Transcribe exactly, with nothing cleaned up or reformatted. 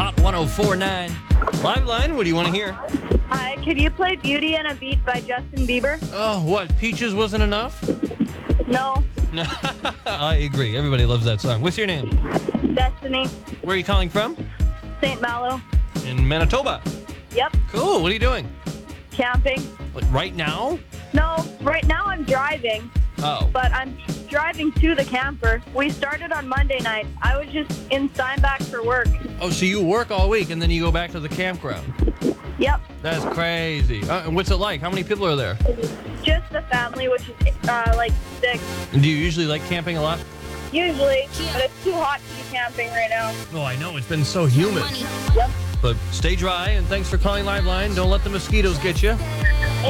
Hot one oh four point nine. Live line, what do you want to hear? Hi, could you play Beauty and a Beat by Justin Bieber? Oh, what? Peaches wasn't enough? No. I agree. Everybody loves that song. What's your name? Destiny. Where are you calling from? Saint Malo. In Manitoba. Yep. Cool. What are you doing? Camping. What, right now? No, right now I'm driving, Oh. but I'm driving to the camper. We started on Monday night. I was just in Steinbach for work. Oh, so you work all week and then you go back to the campground. Yep. That's crazy. Uh, and what's it like? How many people are there? Just the family, which is uh, like six. And do you usually like camping a lot? Usually, but it's too hot to be camping right now. Oh, I know. It's been so humid. Yep. But stay dry, and thanks for calling Live Line. Don't let the mosquitoes get you.